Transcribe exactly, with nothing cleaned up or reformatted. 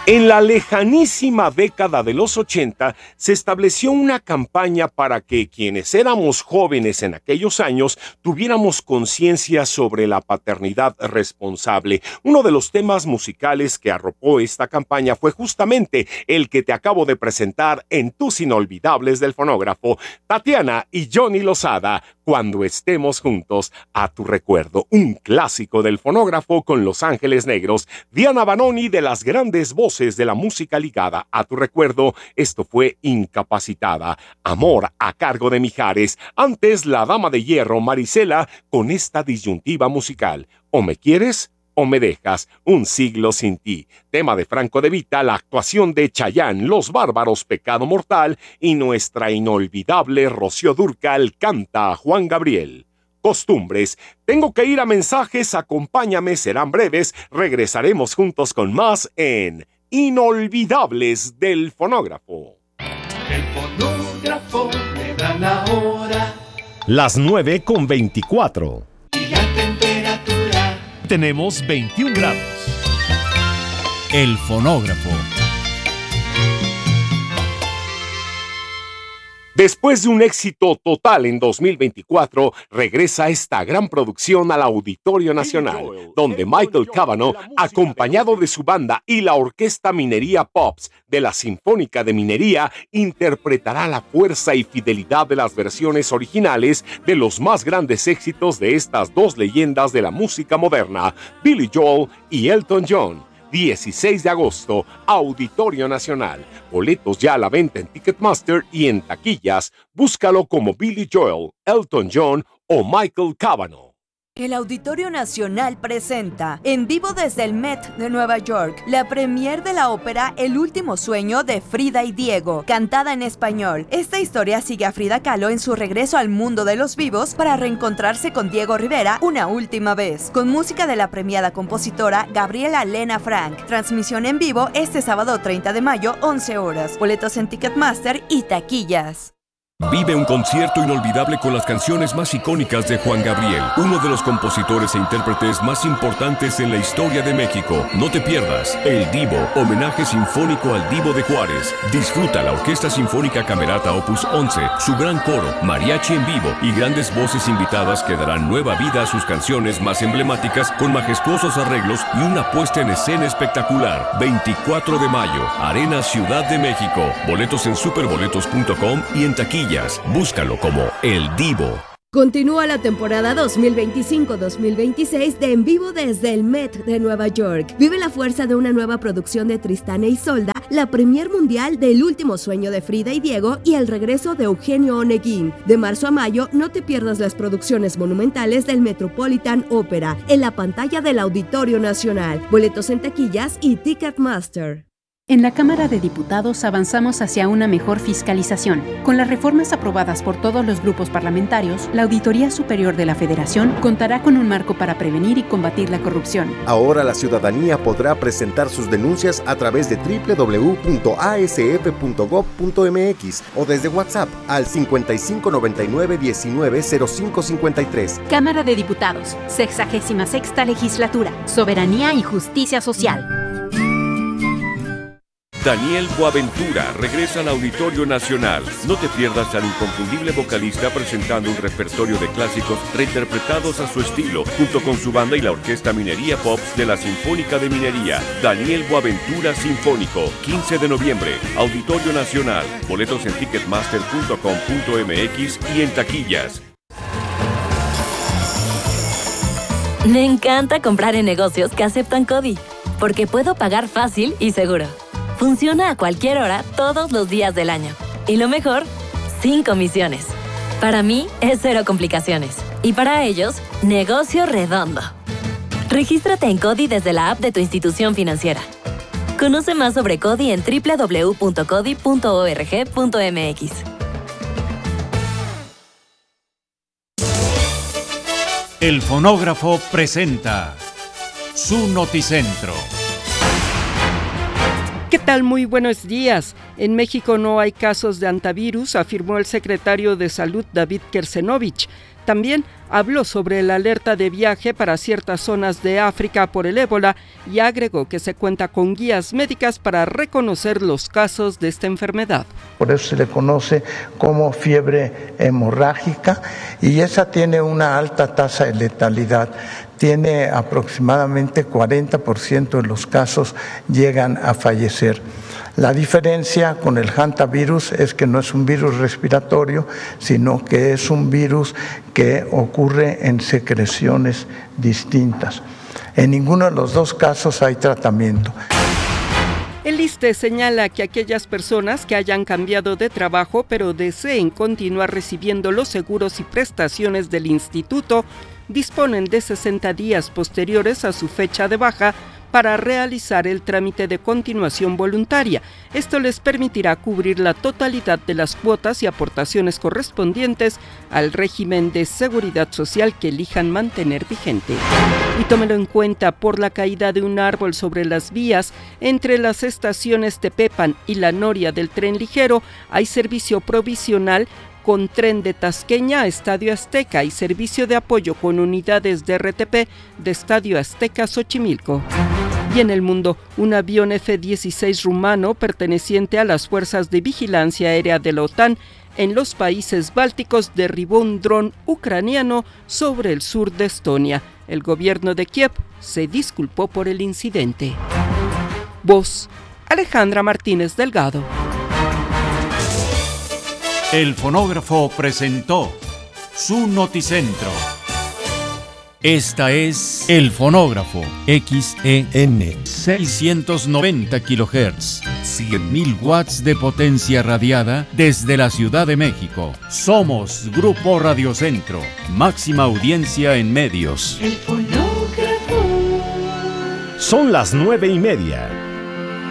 En la lejanísima década de los ochenta se estableció una campaña para que quienes éramos jóvenes en aquellos años tuviéramos conciencia sobre la paternidad responsable. Uno de los temas musicales que arropó esta campaña fue justamente el que te acabo de presentar en Tus Inolvidables del Fonógrafo, Tatiana y Johnny Lozada, Cuando estemos juntos, a tu recuerdo, un clásico del fonógrafo con Los Ángeles Negros, Diana Banoni de las grandes voces de la música ligada a tu recuerdo. Esto fue Incapacitada, Amor a cargo de Mijares, antes La Dama de Hierro, Marisela, con esta disyuntiva musical, o me quieres o me dejas, un siglo sin ti, tema de Franco De Vita, la actuación de Chayanne, Los Bárbaros, Pecado Mortal, y nuestra inolvidable Rocío Dúrcal canta a Juan Gabriel. Costumbres. Tengo que ir a mensajes, acompáñame, serán breves, regresaremos juntos con más en Inolvidables del Fonógrafo. El fonógrafo le da la hora. Las nueve con veinticuatro. Y la temperatura. Tenemos veintiún grados. El fonógrafo. Después de un éxito total en dos mil veinticuatro, regresa esta gran producción al Auditorio Nacional, donde Michael Cavanaugh, acompañado de su banda y la Orquesta Minería Pops de la Sinfónica de Minería, interpretará la fuerza y fidelidad de las versiones originales de los más grandes éxitos de estas dos leyendas de la música moderna, Billy Joel y Elton John. dieciséis de agosto, Auditorio Nacional. Boletos ya a la venta en Ticketmaster y en taquillas. Búscalo como Billy Joel, Elton John o Michael Cavanaugh. El Auditorio Nacional presenta, en vivo desde el Met de Nueva York, la premier de la ópera El último sueño de Frida y Diego, cantada en español. Esta historia sigue a Frida Kahlo en su regreso al mundo de los vivos para reencontrarse con Diego Rivera una última vez, con música de la premiada compositora Gabriela Lena Frank. Transmisión en vivo este sábado treinta de mayo, once horas. Boletos en Ticketmaster y taquillas. Vive un concierto inolvidable con las canciones más icónicas de Juan Gabriel, uno de los compositores e intérpretes más importantes en la historia de México. No te pierdas El Divo, homenaje sinfónico al Divo de Juárez. Disfruta la Orquesta Sinfónica Camerata Opus once, su gran coro, mariachi en vivo y grandes voces invitadas que darán nueva vida a sus canciones más emblemáticas con majestuosos arreglos y una puesta en escena espectacular. veinticuatro de mayo, Arena Ciudad de México. Boletos en superboletos punto com y en taquilla. Búscalo como El Divo. Continúa la temporada dos mil veinticinco dos mil veintiséis de En Vivo desde el Met de Nueva York. Vive la fuerza de una nueva producción de Tristán e Isolda, la premier mundial del último sueño de Frida y Diego y el regreso de Eugenio Oneguín. De marzo a mayo, no te pierdas las producciones monumentales del Metropolitan Opera en la pantalla del Auditorio Nacional. Boletos en taquillas y Ticketmaster. En la Cámara de Diputados avanzamos hacia una mejor fiscalización. Con las reformas aprobadas por todos los grupos parlamentarios, la Auditoría Superior de la Federación contará con un marco para prevenir y combatir la corrupción. Ahora la ciudadanía podrá presentar sus denuncias a través de doble u doble u doble u punto a s f punto gob punto m x o desde WhatsApp al cincuenta y cinco noventa y nueve diecinueve cero cinco cincuenta y tres. Cámara de Diputados, sexagésima sexta legislatura, soberanía y justicia social. Daniel Boaventura regresa al Auditorio Nacional. No te pierdas al inconfundible vocalista presentando un repertorio de clásicos reinterpretados a su estilo, junto con su banda y la Orquesta Minería Pops de la Sinfónica de Minería. Daniel Boaventura Sinfónico, quince de noviembre, Auditorio Nacional. Boletos en ticketmaster punto com punto m x y en taquillas. Me encanta comprar en negocios que aceptan CODI, porque puedo pagar fácil y seguro. Funciona a cualquier hora, todos los días del año. Y lo mejor, sin comisiones. Para mí, es cero complicaciones. Y para ellos, negocio redondo. Regístrate en CODI desde la app de tu institución financiera. Conoce más sobre CODI en doble u doble u doble u punto codi punto org punto m x. El fonógrafo presenta su noticentro. ¿Qué tal? Muy buenos días. En México no hay casos de antivirus, afirmó el secretario de Salud David Kersenovich. También habló sobre la alerta de viaje para ciertas zonas de África por el ébola y agregó que se cuenta con guías médicas para reconocer los casos de esta enfermedad. Por eso se le conoce como fiebre hemorrágica y esa tiene una alta tasa de letalidad. Tiene aproximadamente cuarenta por ciento de los casos llegan a fallecer. La diferencia con el hantavirus es que no es un virus respiratorio, sino que es un virus que ocurre en secreciones distintas. En ninguno de los dos casos hay tratamiento. El ISSSTE señala que aquellas personas que hayan cambiado de trabajo pero deseen continuar recibiendo los seguros y prestaciones del instituto disponen de sesenta días posteriores a su fecha de baja para realizar el trámite de continuación voluntaria. Esto les permitirá cubrir la totalidad de las cuotas y aportaciones correspondientes al régimen de seguridad social que elijan mantener vigente. Y tómelo en cuenta, por la caída de un árbol sobre las vías entre las estaciones Tepepan y La Noria del tren ligero, hay servicio provisional con tren de Tasqueña a Estadio Azteca y servicio de apoyo con unidades de R T P de Estadio Azteca a Xochimilco. Y en el mundo, un avión F dieciséis rumano perteneciente a las fuerzas de vigilancia aérea de la OTAN en los países bálticos derribó un dron ucraniano sobre el sur de Estonia. El gobierno de Kiev se disculpó por el incidente. Voz, Alejandra Martínez Delgado. El fonógrafo presentó su noticentro. Esta es El Fonógrafo, X E N, seiscientos noventa kilohertz, cien mil watts de potencia radiada desde la Ciudad de México. Somos Grupo Radiocentro, máxima audiencia en medios. El fonógrafo. Son las nueve y media.